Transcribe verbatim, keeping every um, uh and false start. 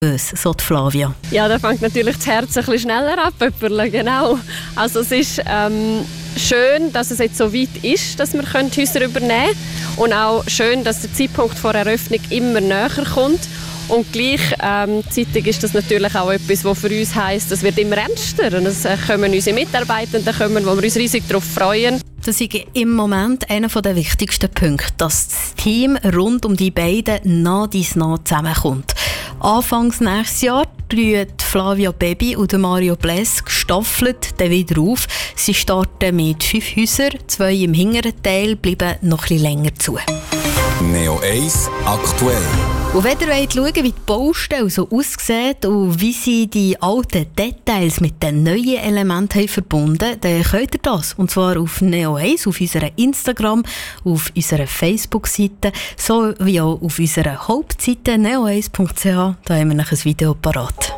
so die Flavia. Ja, da fängt natürlich das Herz ein bisschen schneller ab, genau. Also es ist ähm, schön, dass es jetzt so weit ist, dass wir Häuser übernehmen können. Und auch schön, dass der Zeitpunkt vor Eröffnung immer näher kommt. Und gleichzeitig ähm, ist das natürlich auch etwas, was für uns heisst, es wird immer ernster. Und es kommen unsere Mitarbeitenden, kommen, wo wir uns riesig darauf freuen. Das ist im Moment einer der wichtigsten Punkte, dass das Team rund um die beiden nah dies nah zusammenkommt. Anfangs nächstes Jahr blühen Flavia Baby und Mario Bless gestaffelt dann wieder auf. Sie starten mit fünf Häusern, zwei im hinteren Teil, bleiben noch etwas länger zu. Neo eins aktuell. Und wenn ihr wollt schauen, wie die Baustelle so aussieht und wie sie die alten Details mit den neuen Elementen haben verbunden, dann könnt ihr das. Und zwar auf Neo eins, auf unserer Instagram, auf unserer Facebook-Seite, sowie auch auf unserer Hauptseite neo eins punkt c h. Da haben wir noch ein Video parat.